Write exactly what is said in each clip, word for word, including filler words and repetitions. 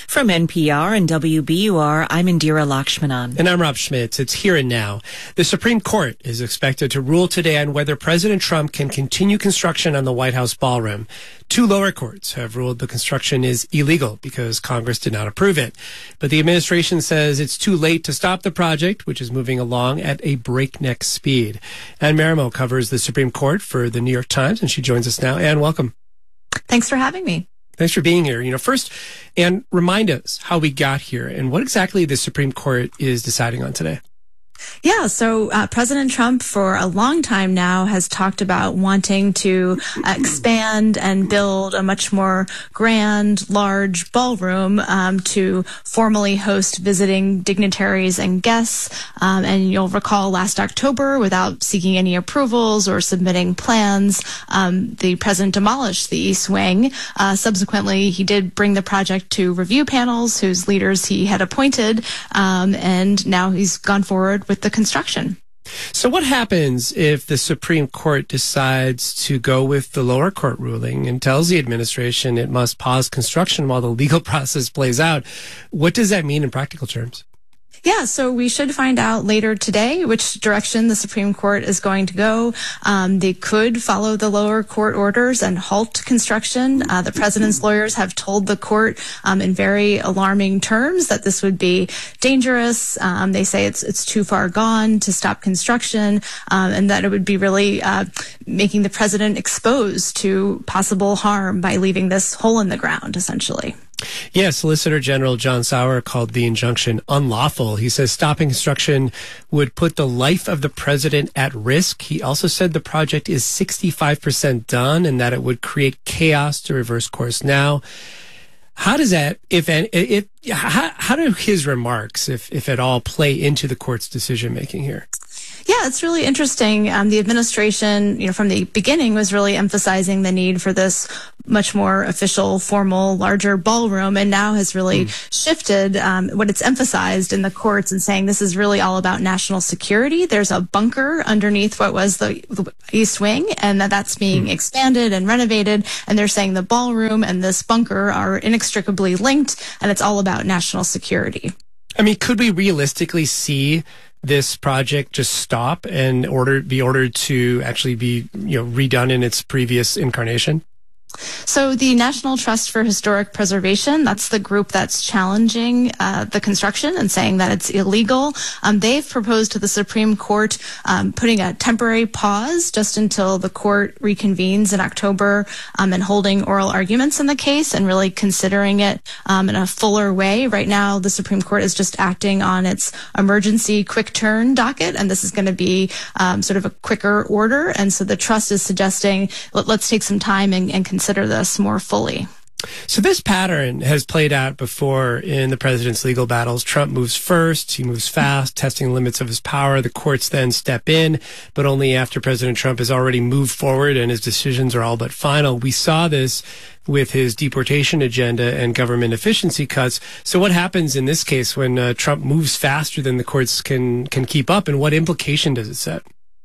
From N P R and W B U R, I'm Indira Lakshmanan. And I'm Rob Schmitz. It's Here and Now. The Supreme Court is expected to rule today on whether President Trump can continue construction on the White House ballroom. Two lower courts have ruled the construction is illegal because Congress did not approve it. But the administration says it's too late to stop the project, which is moving along at a breakneck speed. Anne Marimo covers the Supreme Court for the New York Times, and she joins us now. Anne, welcome. Thanks for having me. Thanks for being here. You know, first, and remind us how we got here and what exactly the Supreme Court is deciding on today. Yeah, so uh, President Trump for a long time now has talked about wanting to uh, expand and build a much more grand, large ballroom um, to formally host visiting dignitaries and guests. Um, and you'll recall last October, without seeking any approvals or submitting plans, um, the president demolished the East Wing. Uh, subsequently, he did bring the project to review panels whose leaders he had appointed, um, and now he's gone forward with the construction. So what happens if the Supreme Court decides to go with the lower court ruling and tells the administration it must pause construction while the legal process plays out? What does that mean in practical terms? Yeah, so we should find out later today which direction the Supreme Court is going to go. Um, they could follow the lower court orders and halt construction. Uh, the president's lawyers have told the court um, in very alarming terms that this would be dangerous. Um, they say it's it's too far gone to stop construction, um, and that it would be really uh, making the president exposed to possible harm by leaving this hole in the ground, essentially. Yeah, Solicitor General John Sauer called the injunction unlawful. He says stopping construction would put the life of the president at risk. He also said the project is sixty-five percent done and that it would create chaos to reverse course now. How does that, if any, if, how, how do his remarks, if, if at all, play into the court's decision making here? Yeah, it's really interesting. Um, the administration, you know, from the beginning was really emphasizing the need for this much more official, formal, larger ballroom, and now has really mm. shifted um, what it's emphasized in the courts and saying this is really all about national security. There's a bunker underneath what was the, the East Wing, and that that's being mm. expanded and renovated, and they're saying the ballroom and this bunker are inextricably linked, and it's all about national security. I mean, could we realistically see this project just stop and order be ordered to actually be, you know, redone in its previous incarnation? So the National Trust for Historic Preservation, that's the group that's challenging uh, the construction and saying that it's illegal. Um, they've proposed to the Supreme Court um, putting a temporary pause just until the court reconvenes in October um, and holding oral arguments in the case and really considering it um, in a fuller way. Right now, the Supreme Court is just acting on its emergency quick turn docket, and this is going to be um, sort of a quicker order. And so the trust is suggesting let, let's take some time and, and consider this more fully. So this pattern has played out before in the president's legal battles. Trump moves first, he moves fast, testing the limits of his power. The courts then step in, but only after President Trump has already moved forward and his decisions are all but final. We saw this with his deportation agenda and government efficiency cuts. So what happens in this case when uh, Trump moves faster than the courts can can keep up, and what implication does it set?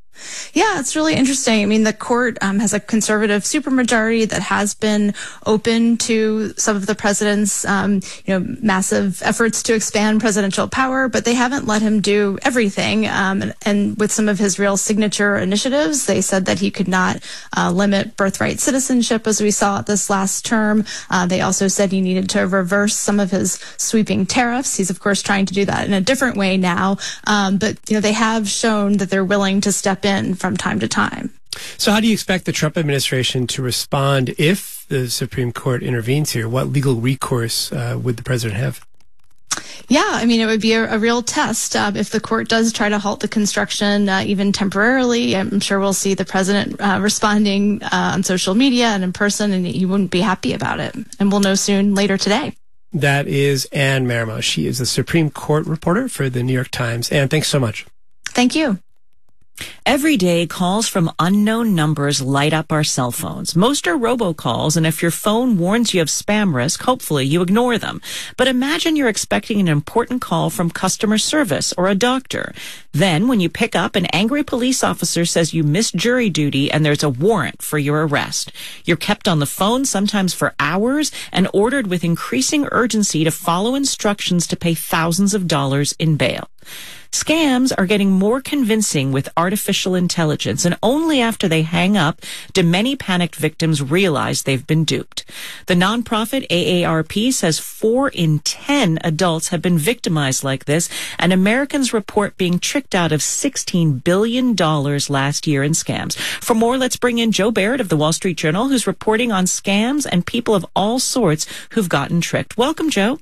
Yeah, it's really interesting. I mean, the court um, has a conservative supermajority that has been open to some of the president's, um, you know, massive efforts to expand presidential power, but they haven't let him do everything. Um, and, and with some of his real signature initiatives, they said that he could not uh, limit birthright citizenship, as we saw at this last term. Uh, they also said he needed to reverse some of his sweeping tariffs. He's, of course, trying to do that in a different way now. Um, but, you know, they have shown that they're willing to step in in from time to time. So how do you expect the Trump administration to respond if the Supreme Court intervenes here? What legal recourse uh, would the president have? Yeah, I mean, it would be a, a real test uh, if the court does try to halt the construction, uh, even temporarily. I'm sure we'll see the president uh, responding uh, on social media and in person, and he wouldn't be happy about it. And we'll know soon later today. That is Anne Marimo. She is the Supreme Court reporter for the New York Times. Anne, thanks so much. Thank you. Every day, calls from unknown numbers light up our cell phones. Most are robocalls, and if your phone warns you of spam risk, hopefully you ignore them. But imagine you're expecting an important call from customer service or a doctor. Then, when you pick up, an angry police officer says you missed jury duty and there's a warrant for your arrest. You're kept on the phone, sometimes for hours, and ordered with increasing urgency to follow instructions to pay thousands of dollars in bail. Scams are getting more convincing with artificial intelligence, and only after they hang up do many panicked victims realize they've been duped. The nonprofit A A R P says four in ten adults have been victimized like this, and Americans report being tricked out of sixteen billion dollars last year in scams. For more, let's bring in Joe Barrett of the Wall Street Journal, who's reporting on scams and people of all sorts who've gotten tricked. Welcome, Joe.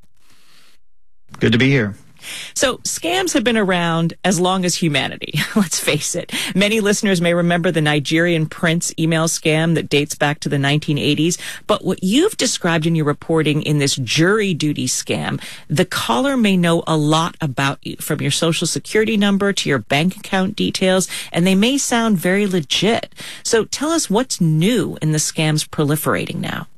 Good to be here. So scams have been around as long as humanity. Let's face it. Many listeners may remember the Nigerian prince email scam that dates back to the nineteen eighties. But what you've described in your reporting in this jury duty scam, the caller may know a lot about you, from your social security number to your bank account details, and they may sound very legit. So tell us what's new in the scams proliferating now.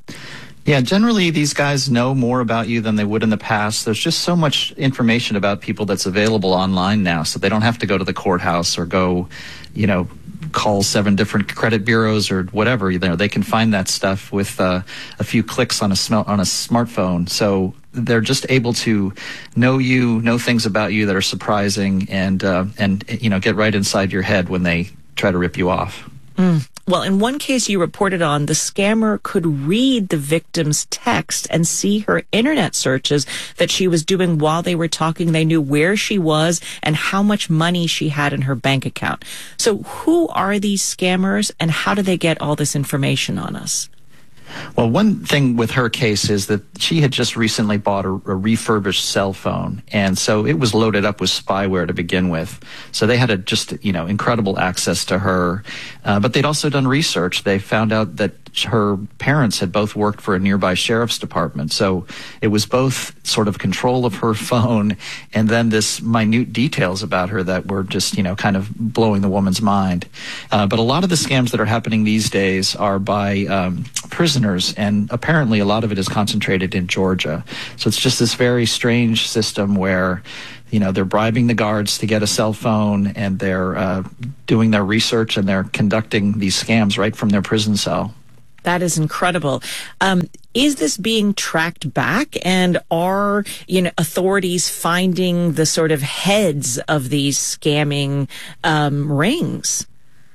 Yeah, generally these guys know more about you than they would in the past. There's just so much information about people that's available online now, so they don't have to go to the courthouse or go, you know, call seven different credit bureaus or whatever. You know, they can find that stuff with uh, a few clicks on a sm- on a smartphone. So they're just able to know you, know things about you that are surprising, and uh, and you know, get right inside your head when they try to rip you off. Mm. Well, in one case you reported on, the scammer could read the victim's text and see her internet searches that she was doing while they were talking. They knew where she was and how much money she had in her bank account. So who are these scammers, and how do they get all this information on us? Well, one thing with her case is that she had just recently bought a, a refurbished cell phone, and so it was loaded up with spyware to begin with. So they had a just, you know, incredible access to her. Uh, but they'd also done research. They found out that her parents had both worked for a nearby sheriff's department. So it was both sort of control of her phone and then this minute details about her that were just, you know, kind of blowing the woman's mind. Uh, but a lot of the scams that are happening these days are by um, prisoners, and apparently a lot of it is concentrated in Georgia. So it's just this very strange system where, you know, they're bribing the guards to get a cell phone, and they're uh, doing their research, and they're conducting these scams right from their prison cell. That is incredible. Um, is this being tracked back, and are, you know, authorities finding the sort of heads of these scamming um, rings?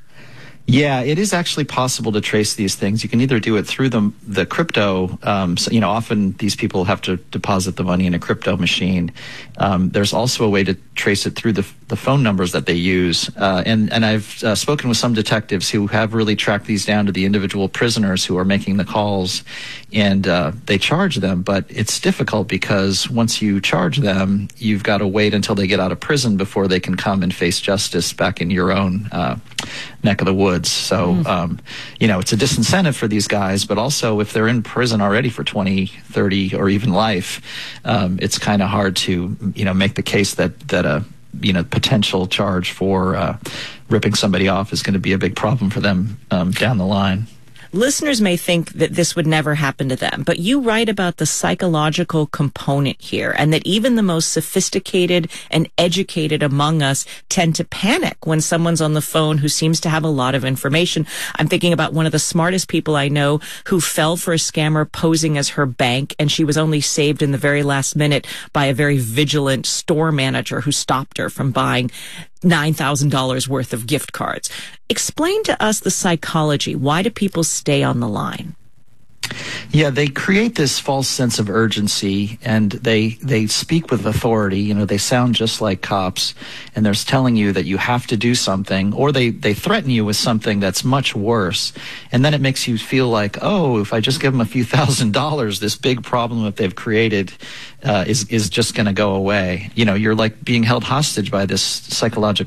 Yeah, it is actually possible to trace these things. You can either do it through the the crypto. Um, so, you know, often these people have to deposit the money in a crypto machine. Um, there's also a way to trace it through the the phone numbers that they use. Uh, and and I've uh, spoken with some detectives who have really tracked these down to the individual prisoners who are making the calls, and uh, they charge them. But it's difficult because once you charge them, you've got to wait until they get out of prison before they can come and face justice back in your own uh, neck of the woods. So, mm. um, you know, it's a disincentive for these guys, but also if they're in prison already for twenty, thirty, or even life, um, it's kind of hard to, you know, make the case that, that a, you know, potential charge for uh, ripping somebody off is going to be a big problem for them um, down the line. Listeners may think that this would never happen to them, but you write about the psychological component here, and that even the most sophisticated and educated among us tend to panic when someone's on the phone who seems to have a lot of information. I'm thinking about one of the smartest people I know who fell for a scammer posing as her bank, and she was only saved in the very last minute by a very vigilant store manager who stopped her from buying nine thousand dollars worth of gift cards. Explain to us the psychology. Why do people stay on the line? Yeah, they create this false sense of urgency, and they they speak with authority. You know, they sound just like cops, and they're telling you that you have to do something, or they, they threaten you with something that's much worse. And then it makes you feel like, oh, if I just give them a few thousand dollars, this big problem that they've created uh, is is just going to go away. You know, you're like being held hostage by this psychological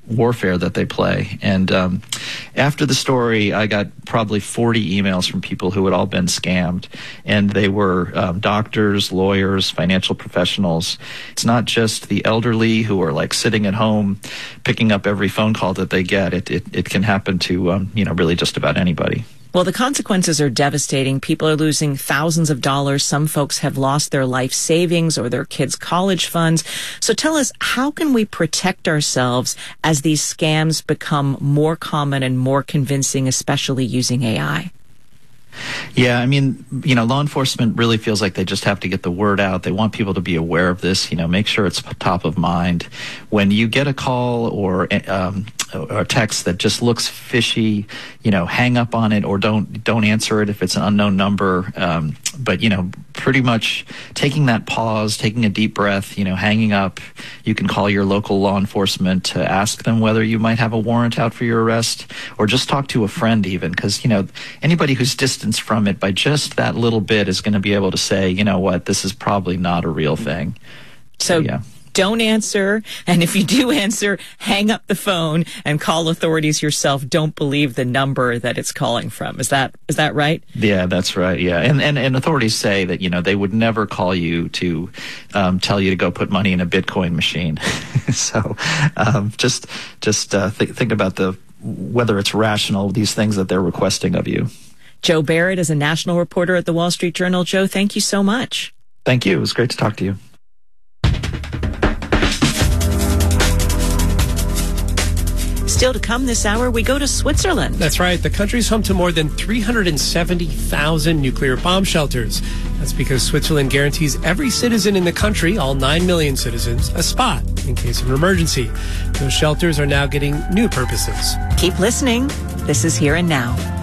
warfare that they play. And um, after the story, I got probably forty emails from people who had all been scammed. And they were um, doctors, lawyers, financial professionals. It's not just the elderly who are like sitting at home picking up every phone call that they get. It, it, it can happen to, um, you know, really just about anybody. Well, the consequences are devastating. People are losing thousands of dollars. Some folks have lost their life savings or their kids' college funds. So tell us, how can we protect ourselves as these scams become more common and more convincing, especially using A I? Yeah, I mean, you know, law enforcement really feels like they just have to get the word out. They want people to be aware of this, you know, make sure it's top of mind. When you get a call or um, or a text that just looks fishy, you know, hang up on it or don't don't answer it if it's an unknown number. Um, but, you know, pretty much taking that pause, taking a deep breath, you know, hanging up. You can call your local law enforcement to ask them whether you might have a warrant out for your arrest, or just talk to a friend even, because, you know, anybody who's distanced from it by just that little bit is going to be able to say, you know what, this is probably not a real thing. So, so yeah. Don't answer, and if you do answer, hang up the phone and call authorities yourself. Don't believe the number that it's calling from. Is that is that right? Yeah, that's right. Yeah, and and, and authorities say that, you know, they would never call you to um, tell you to go put money in a Bitcoin machine. so um, just just uh, th- think about the whether it's rational, these things that they're requesting of you. Joe Barrett is a national reporter at the Wall Street Journal. Joe, thank you so much. Thank you. It was great to talk to you. Still to come this hour, we go to Switzerland. That's right. The country's home to more than three hundred seventy thousand nuclear bomb shelters. That's because Switzerland guarantees every citizen in the country, all nine million citizens, a spot in case of an emergency. Those shelters are now getting new purposes. Keep listening. This is Here and Now.